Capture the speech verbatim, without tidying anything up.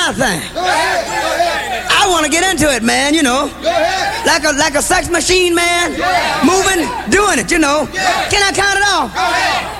kind of thing. I want to get into it, man, you know. Like a like a sex machine, man. Moving, doing it, you know. Can I count it off?